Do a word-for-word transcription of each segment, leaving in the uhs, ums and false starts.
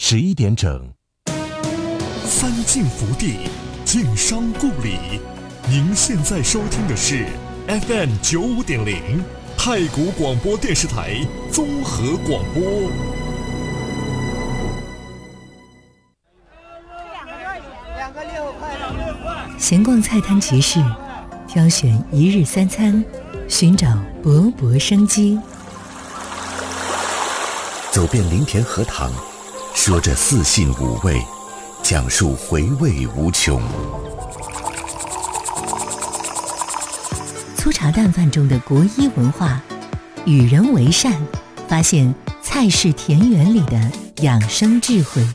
十一点整。 三晋福地，晋商故里。您现在收听的是 F M 九五点零太谷广播电视台综合广播。 闲逛菜摊集市，挑选一日三餐，寻找勃勃生机。 走遍林田荷塘，说着四性五味，讲述回味无穷。 粗茶淡饭中的国医文化，与人为善，发现菜市田园里的养生智慧。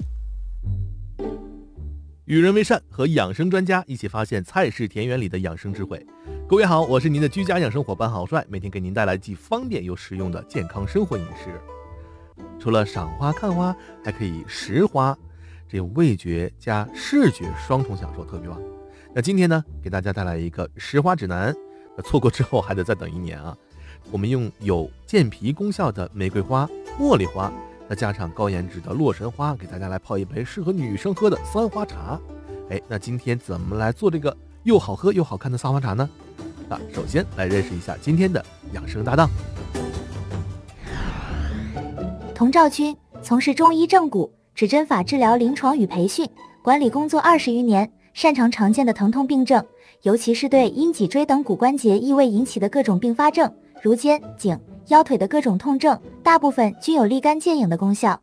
与人为善和养生专家一起发现菜市田园里的养生智慧。各位好，我是您的居家养生伙伴郝帅，每天给您带来既方便又实用的健康生活饮食。除了赏花看花，还可以食花，这味觉加视觉双重享受特别棒。那今天呢，给大家带来一个食花指南，错过之后还得再等一年啊。我们用有健脾功效的玫瑰花、茉莉花，再加上高颜值的洛神花，给大家来泡一杯适合女生喝的三花茶。哎，那今天怎么来做这个又好喝又好看的三花茶呢？那首先来认识一下今天的养生搭档。 童兆军从事中医正骨、指针法治疗临床与培训管理工作二十余年，擅长常见的疼痛病症，尤其是对因脊椎等骨关节异位引起的各种并发症，如肩、颈、腰腿的各种痛症，大部分均有立竿见影的功效。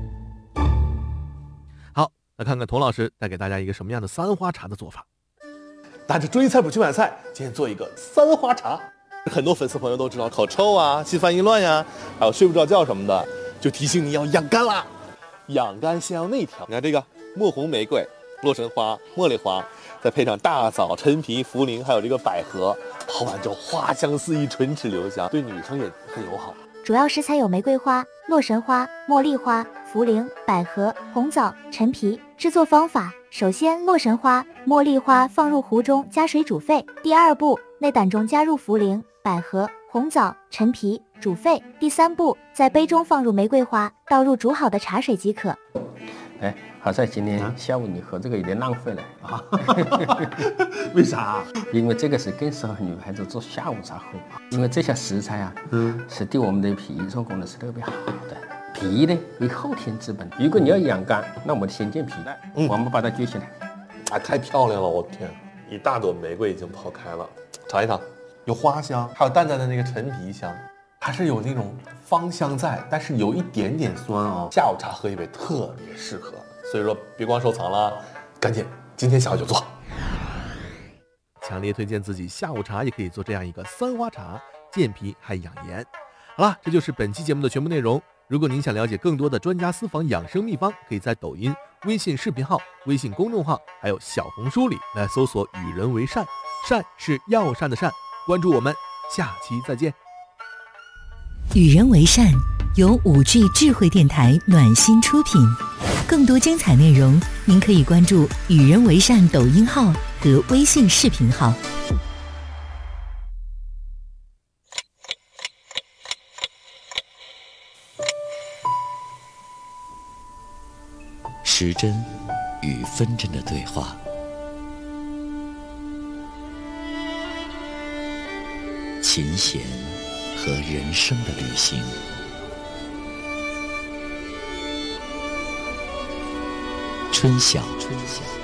好，来看看童老师带给大家一个什么样的三花茶的做法。 拿着中医菜谱去买菜，今天做一个三花茶。很多粉丝朋友都知道口臭啊、心烦意乱呀，还有睡不着觉什么的，就提醒你要养肝啦。养肝先要内调，你看这个墨红玫瑰、洛神花、茉莉花，再配上大枣、陈皮、茯苓，还有这个百合，泡完之后花香四溢，唇齿留香，对女生也很友好。 主要食材有玫瑰花、洛神花、茉莉花、茯苓、百合、红枣、陈皮。制作方法：首先，洛神花、茉莉花放入壶中，加水煮沸。第二步，内胆中加入茯苓、百合、红枣、陈皮，煮沸。第三步，在杯中放入玫瑰花，倒入煮好的茶水即可。 哎，好在今天下午你喝这个有点浪费了啊？ 为啥？ 因为这个是更适合女孩子做下午茶喝，因为这些食材啊，嗯，是对我们的脾肾功能是特别好的。脾呢为后天之本，如果你要养肝，那我们先健脾，嗯，我们把它举起来。 啊，太漂亮了！我天，一大朵玫瑰已经泡开了，尝一尝，有花香，还有淡淡的那个陈皮香，还是有那种芳香在，但是有一点点酸啊、哦。下午茶喝一杯特别适合，所以说别光收藏了，赶紧今天下午就做。 强烈推荐自己下午茶也可以做这样一个三花茶，健脾还养颜。好了，这就是本期节目的全部内容。如果您想了解更多的专家私房养生秘方，可以在抖音、微信视频号、微信公众号还有小红书里来搜索与人为善，善是药膳的善。关注我们，下期再见。 与人为善由五 G 智慧电台暖心出品，更多精彩内容您可以关注与人为善抖音号和微信视频号。 时针与分针的对话，琴弦和人生的旅行，春晓春晓